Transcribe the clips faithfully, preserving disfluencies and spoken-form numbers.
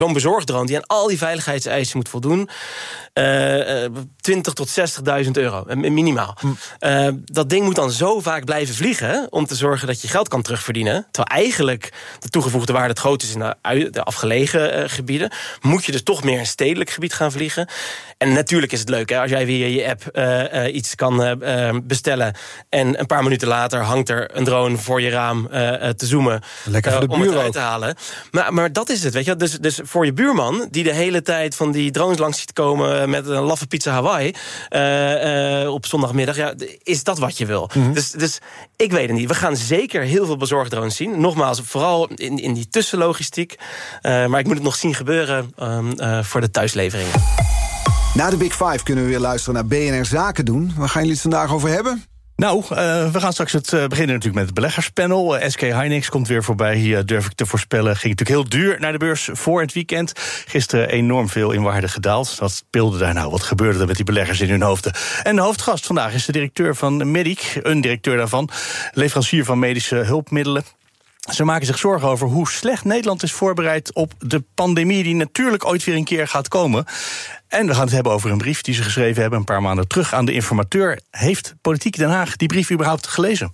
Zo'n bezorgdrone die aan al die veiligheidseisen moet voldoen, uh, uh, twintig tot zestigduizend euro, minimaal. Hm. Uh, dat ding moet dan zo vaak blijven vliegen om te zorgen dat je geld kan terugverdienen. Terwijl eigenlijk de toegevoegde waarde het groot is in de, de afgelegen uh, gebieden. Moet je dus toch meer in stedelijk gebied gaan vliegen. En natuurlijk is het leuk, hè, als jij via je app uh, uh, iets kan uh, bestellen en een paar minuten later hangt er een drone voor je raam uh, te zoomen. Lekker voor de uh, om buren het uit te halen. Maar, maar dat is het, weet je. Dus, dus voor je buurman, die de hele tijd van die drones langs ziet komen met een laffe pizza Hawaii uh, uh, op zondagmiddag, ja, is dat wat je wil? Mm-hmm. Dus, dus ik weet het niet. We gaan zeker heel veel bezorgdrones zien. Nogmaals, vooral in, in die tussenlogistiek. Uh, maar ik moet het nog zien gebeuren um, uh, voor de thuisleveringen. Na de Big Five kunnen we weer luisteren naar B N R Zaken doen. Waar gaan jullie het vandaag over hebben? Nou, uh, we gaan straks het uh, beginnen natuurlijk met het beleggerspanel. Uh, S K Hynix komt weer voorbij, uh, durf ik te voorspellen. Ging natuurlijk heel duur naar de beurs voor het weekend. Gisteren enorm veel in waarde gedaald. Wat speelde daar nou? Wat gebeurde er met die beleggers in hun hoofden? En de hoofdgast vandaag is de directeur van Medic, een directeur daarvan, leverancier van medische hulpmiddelen. Ze maken zich zorgen over hoe slecht Nederland is voorbereid op de pandemie die natuurlijk ooit weer een keer gaat komen. En we gaan het hebben over een brief die ze geschreven hebben een paar maanden terug aan de informateur. Heeft Politiek Den Haag die brief überhaupt gelezen?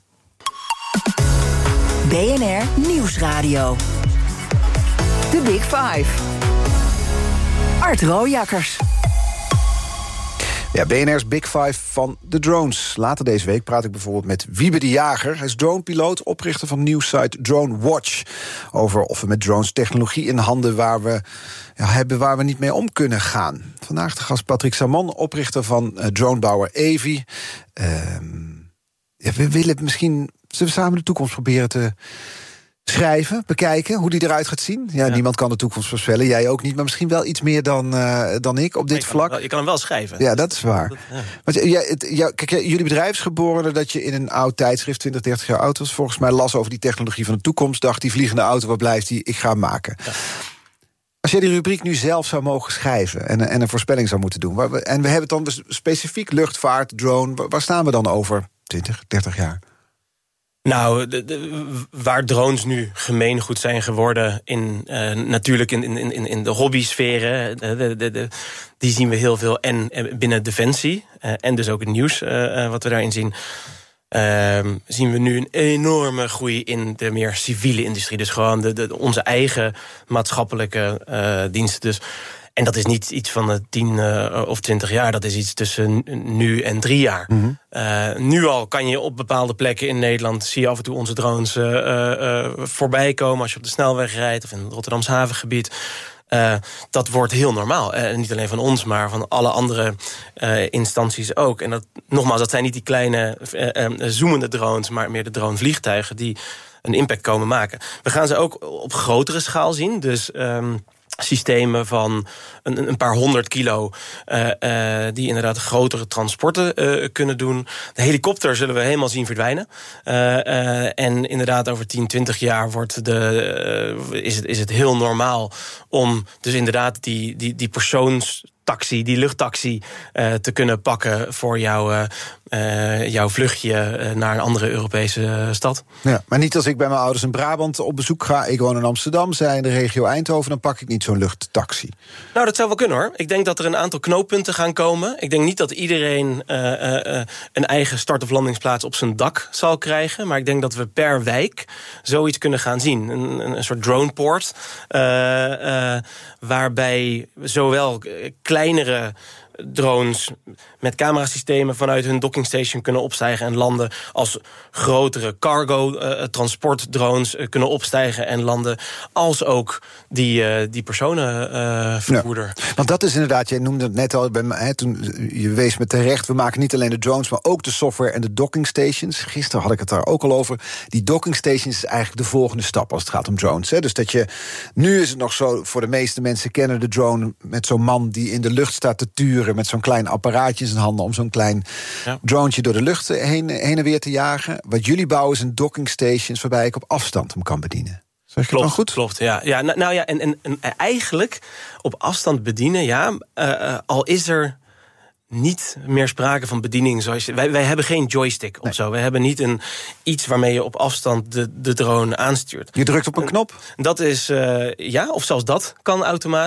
B N R Nieuwsradio. The Big Five. Art Rooijakkers. Ja, B N R's Big Five van de drones. Later deze week praat ik bijvoorbeeld met Wiebe de Jager. Hij is dronepiloot, oprichter van nieuwssite Drone Watch. Over of we met drones technologie in handen waar we, ja, hebben waar we niet mee om kunnen gaan. Vandaag de gast Patrick Saman, oprichter van uh, dronebouwer Evi. Uh, ja, we willen misschien, zullen we samen de toekomst proberen te schrijven, bekijken, hoe die eruit gaat zien. Ja, ja, niemand kan de toekomst voorspellen, jij ook niet, maar misschien wel iets meer dan, uh, dan ik op dit je vlak. Wel, je kan hem wel schrijven. Ja, dat is waar. Dat, ja. Want, ja, het, ja, kijk, jullie bedrijf is geboren dat je in een oud tijdschrift, twintig, dertig jaar oud was, volgens mij las over die technologie van de toekomst, dacht die vliegende auto, waar blijft die? Ik ga hem maken. Ja. Als jij die rubriek nu zelf zou mogen schrijven en, en een voorspelling zou moeten doen, waar we, en we hebben het dan specifiek luchtvaart, drone, waar, waar staan we dan over twintig, dertig jaar? Nou, de, de, waar drones nu gemeengoed zijn geworden, in, uh, natuurlijk in, in, in, in de hobbysferen, de, de, de, de, die zien we heel veel. En, en binnen Defensie, uh, en dus ook het nieuws uh, uh, wat we daarin zien, uh, zien we nu een enorme groei in de meer civiele industrie. Dus gewoon de, de, onze eigen maatschappelijke uh, diensten. Dus. En dat is niet iets van de tien uh, of twintig jaar. Dat is iets tussen nu en drie jaar. Mm-hmm. Uh, nu al kan je op bepaalde plekken in Nederland, zie je af en toe onze drones uh, uh, voorbij komen als je op de snelweg rijdt of in het Rotterdams havengebied. Uh, dat wordt heel normaal. Uh, niet alleen van ons, maar van alle andere uh, instanties ook. En dat, nogmaals, dat zijn niet die kleine uh, uh, zoemende drones, maar meer de dronevliegtuigen die een impact komen maken. We gaan ze ook op grotere schaal zien. Dus Um, systemen van een, een paar honderd kilo uh, uh, die inderdaad grotere transporten uh, kunnen doen. De helikopter zullen we helemaal zien verdwijnen. Uh, uh, en inderdaad over tien, twintig jaar wordt de, uh, is, het, is het heel normaal om dus inderdaad die, die, die persoonstaxi, die luchttaxi uh, te kunnen pakken voor jouw, uh, uh, jouw vluchtje uh, naar een andere Europese uh, stad. Ja, maar niet als ik bij mijn ouders in Brabant op bezoek ga. Ik woon in Amsterdam, zij in de regio Eindhoven, dan pak ik niet zo'n luchttaxi. Nou, dat zou wel kunnen, hoor. Ik denk dat er een aantal knooppunten gaan komen. Ik denk niet dat iedereen uh, uh, een eigen start- of landingsplaats op zijn dak zal krijgen. Maar ik denk dat we per wijk zoiets kunnen gaan zien. Een, een soort droneport. Uh, uh, waarbij zowel kleinere drones met camerasystemen vanuit hun dockingstation kunnen opstijgen en landen, als grotere cargo uh, transportdrones uh, kunnen opstijgen en landen, als ook die, uh, die personenvervoerder. Uh, ja, want dat is inderdaad, jij noemde het net al, bij mij, toen je wees me terecht, we maken niet alleen de drones, maar ook de software en de dockingstations. Gisteren had ik het daar ook al over. Die dockingstations is eigenlijk de volgende stap als het gaat om drones. Hè. Dus dat je, nu is het nog zo, voor de meeste mensen kennen de drone met zo'n man die in de lucht staat te turen met zo'n klein apparaatje in zijn handen om zo'n klein ja. dronetje door de lucht heen, heen en weer te jagen. Wat jullie bouwen is een dockingstations waarbij ik op afstand hem kan bedienen. Zeg ik klopt, het dan goed? Klopt, ja. ja nou, nou ja, en, en, en eigenlijk op afstand bedienen, ja, uh, uh, al is er niet meer sprake van bediening zoals je, wij, wij hebben geen joystick Nee. of zo. We hebben niet een iets waarmee je op afstand de, de drone aanstuurt. Je drukt op een knop? Dat is, uh, ja, of zelfs dat kan automatisch.